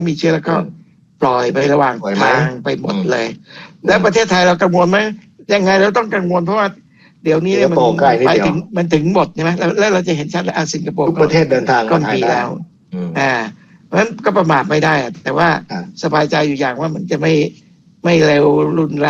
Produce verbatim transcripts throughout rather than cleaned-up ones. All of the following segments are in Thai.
มีเชื้อแล้วก็ปล่อยไประหว่างทางไปหมดเลยแล้วประเทศไทยเรากังวลไหมยังไงเราต้องกังวลเพราะว่าเดี๋ยวนี้มันไปถึงมันถึงหมดใช่ไหมแล้วเราจะเห็นชัดแล้วสิงคโปร์ทุกประเทศเดินทางก้อนปีแล้วอ่าเพราะฉะนั้นก็ประมาทไม่ได้แต่ว่าสบายใจอยู่อย่างว่ามันจะไม่ไม่เร็วรุนแรง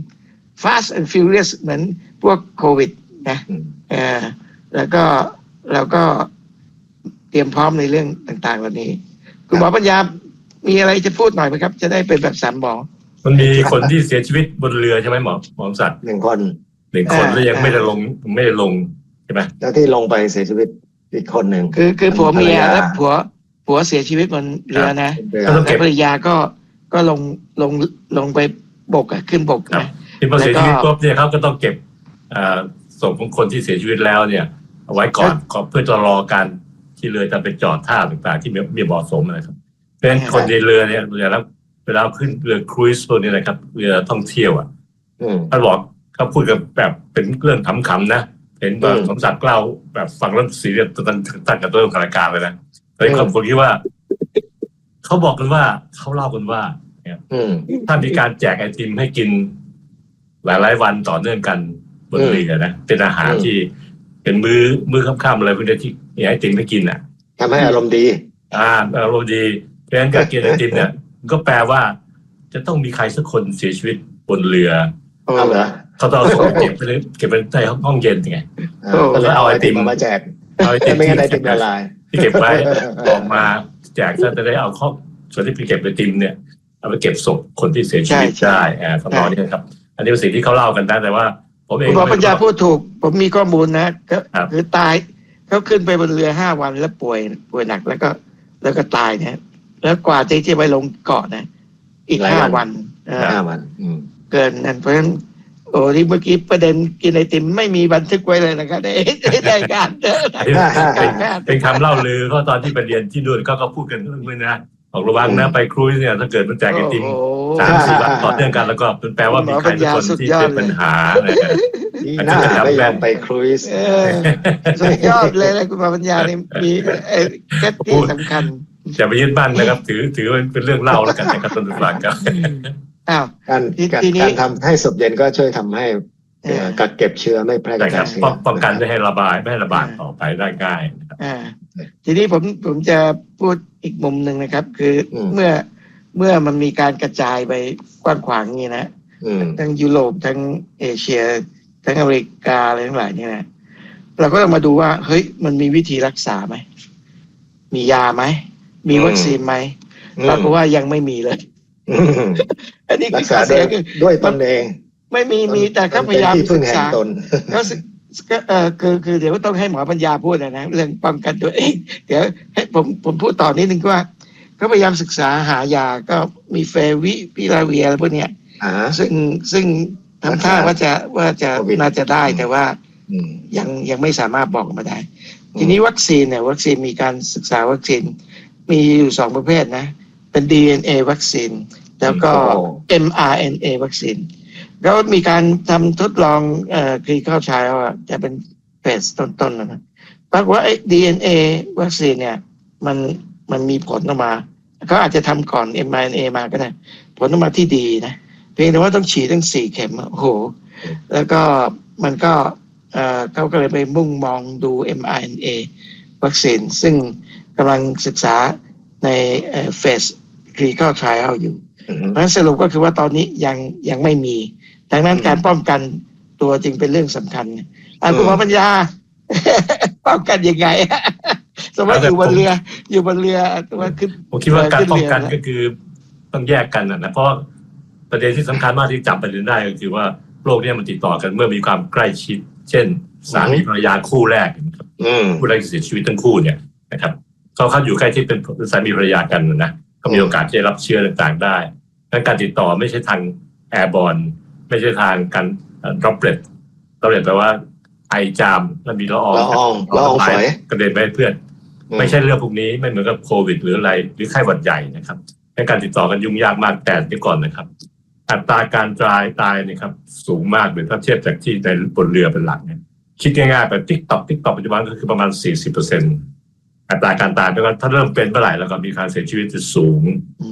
fast and furious เหมือนพวกโควิดนะอ่าแล้วก็เราก็เตรียมพร้อมในเรื่องต่างๆเหล่านี้คุณหมอปัญญามีอะไรจะพูดหน่อยไหมครับจะได้เป็นแบบสามหมอมันมีคนที่เสียชีวิตบนเรือใช่ไหมหมอหมอสัตว์หนึ่งคนหนึ่งคนแล้วยังไม่ได้ลงไม่ได้ลงใช่ไหมแล้วที่ลงไปเสียชีวิตอีกคนหนึ่งคือคือผัวเมียแล้วผัวผัวเสียชีวิตบนเรือนะแล้วภรรยาก็ก็ลงลงลงไปบกอ่ะขึ้นบกนะที่พอเสียชีวิตปุ๊บเนี่ยเขาก็ต้องเก็บศพของคนที่เสียชีวิตแล้วเนี่ยเอาไว้ก่อนเพื่อจะรอการที่เรือจะไปจอดท่าต่างๆที่มีเหมาะสมนะครับเพราะฉะนั้นคนในเรือเนี่ยเวลาเวลาขึ้นเรือครูซพวกนี้นะครับเรือท่องเที่ยวอ่ะเขาบอกเขาพูดกับแบบเป็นเรื่องขำๆนะเห็นแบบสมศักดิ์เล่าแบบฟังแล้วสีเรียสตั้งตั้งกับตัวของรายการเลยนะเลยความคนคิดว่าเขาบอกกันว่าเขาเล่ากันว่าถ้ามีการแจกไอติมให้กินหลายๆวันต่อเนื่องกันบนเรือนะเป็นอาหารที่เป็นมื้อมื้อค่ำๆอะไรพวกนี้ที่มีไอติมให้กินอ่ะทำให้อารมณ์ดีอ่าอารมณ์ดีเพราะฉะนั้นการกินไอติมเนี่ยก็แปลว่าจะต้องมีใครสักคนเสียชีวิตบนเรือเอาเหรอเขาต้องเอาศพเก็บไปเลยเก็บไปในห้องเย็นไงก็เลยเอาไอติมมาแจกเอาไอติมไม่งั้นไอติมละลายที่เก็บไว้ออกมาแจกจะได้เอาข้อส่วนที่ไปเก็บไอติมเนี่ยเอาไปเก็บศพคนที่เสียชีวิตได้อ่าตอนนี้นะครับอันนี้เป็นสิ่งที่เขาเล่ากันได้แต่ว่าผมเองคุณหมอปัญญาพูดถูกผมมีข้อมูลนะก็คือตายเขาขึ้นไปบนเรือห้าวันแล้วป่วยป่วยหนักแล้วก็แล้วก็ตายเนี่ยแล้วกว่าจะจะไปลงเกาะนะอีกห้าวันห้าวันเกินนั่นเพราะฉะนั้นโอ้ที่เมื่อกี้ประเด็นกินไอติมไม่มีบันทึกไว้เลยนะครับได้ได้การเป็นคำเล่าลือเขาตอนที่ไปเรียนที่นู่นก็ก็พูดกันเรื่องนี้นะออกระวังนะไปครูซเนี่ยถ้าเกิดมันแจกไอติมสามสี่วันต่อเนื่องกันแล้วก็เป็นแปลว่ามีใครสักคนที่เป็นปัญหาอันนี้จะไม่ยอมไปครูซสุดยอดเลยนะคุณหมอปัญญานี่มีแค่ที่สำคัญอย่าไปยึดมั่นนะครับถือถือเป็นเรื่องเล่าแล้วกันนะครับต้นฟังครับอ้าวการการทำให้ศพเย็นก็ช่วยทำให้กักเก็บเชื้อไม่แพร่กระจายเชื้อป้องกันไม่ให้ระบายไม่ให้ระบาดต่อไปได้ง่ายอ่าทีนี้ผมผมจะพูดอีกมุมหนึ่งนะครับคือเมื่อเมื่อมันมีการกระจายไปกว้างขวางนี่นะทั้งยุโรปทั้งเอเชียทั้งอเมริกาอะไรทั้งหลายนี่นะเราก็ต้องมาดูว่าเฮ้ยมันมีวิธีรักษาไหมมียาไหมมีวัคซีนไหมปรากฏว่ายังไม่มีเลยอันนี้รักษาด้วยตนเองไม่มีมีแต่เขาพยายามศึกษาก็ก็เออคือคือเดี๋ยวต้องให้หมอปัญญาพูดนะเรื่องป้องกันตัวเองเดี๋ยวให้ผมผมพูดต่อนิดนึงว่าเขาพยายามศึกษาหายาก็มีเฟวิพิลาเวียอะไรพวกเนี้ยซึ่งซึ่งทำท่าว่าจะว่าจะน่าจะได้แต่ว่ายังยังไม่สามารถบอกมาได้ทีนี้วัคซีนเนี่ยวัคซีนมีการศึกษาวัคซีนมีอยู่สองประเภทนะเป็น ดี เอ็น เอ วัคซีนแล้วก็ เอ็ม อาร์ เอ็น เอ วัคซีนแล้วมีการทำทดลองเอ่อคือเข้าใช้ว่าจะเป็นเฟสต้นๆนะปรากฏว่าไอ้ ดี เอ็น เอ วัคซีนเนี่ยมันมันมีผลออกมาเขาอาจจะทำก่อน เอ็ม อาร์ เอ็น เอ มาก็ได้ผลออกมาที่ดีนะเพียงแต่ว่าต้องฉีดทั้งสี่เข็มโอ้โหแล้วก็มันก็เอ่อเขาก็เลยไปมุ่งมองดู เอ็ม อาร์ เอ็น เอ วัคซีนซึ่งกำลังศึกษาในเฟส clinical trial อยู่เพราะฉะนั้นสรุปก็คือว่าตอนนี้ยังยังไม่มีดังนั้นการป้องกันตัวจึงเป็นเรื่องสำคัญอ่ะคุณหมอปัญญาป้องกันยังไงสมมติอยู่บนเรืออยู่บนเรือตัวขึ้นผมคิดว่าการป้องกันก็คือต้องแยกกันนะเพราะประเด็นที่สำคัญมากที่จับประเด็นได้ก็คือว่าโรคนี้มันติดต่อกันเมื่อมีความใกล้ชิดเช่นสามีภรรยาคู่แรกคู่แรกเสียชีวิตทั้งคู่เนี่ยนะครับเขาเข้าอยู่ใกล้ที่เป็นสามีภรรยากันนะก็มีโอกาสที่จะรับเชื้อต่างๆได้ดังการติดต่อไม่ใช่ทางแอร์บอร์นไม่ใช่ทางการดรอปเลตดรอปเลตแปลว่าไอจามแล้วมีละอองละอองละอองฝอยกระเด็นไปเพื่อนไม่ใช่เรื่องพวกนี้ไม่เหมือนกับโควิดหรืออะไรหรือไข้หวัดใหญ่นะครับในการติดต่อกันยุ่งยากมากแต่ที่ก่อนนะครับอัตราการตายตายนะครับสูงมากเลยถ้าเทียบจากที่ในบนเรือเป็นหลักเนี่ยคิดง่ายๆแบบติ๊กต็อกติ๊กต็อกปัจจุบันก็คือประมาณ สี่สิบเปอร์เซ็นต์ อัตราการตายเพราะว่าถ้าเริ่มเป็นเมื่อไหร่แล้วก็มีการเสียชีวิตจะสูง